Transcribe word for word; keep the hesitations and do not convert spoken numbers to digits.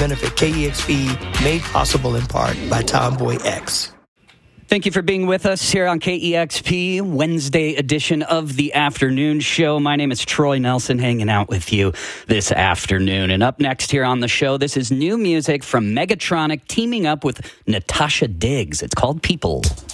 benefit K E X P, made possible in part by Tomboy X. Thank you for being with us here on K E X P, Wednesday edition of the afternoon show. My name is Troy Nelson, hanging out with you this afternoon. And up next here on the show, this is new music from Megatronic teaming up with Natasha Diggs. It's called People.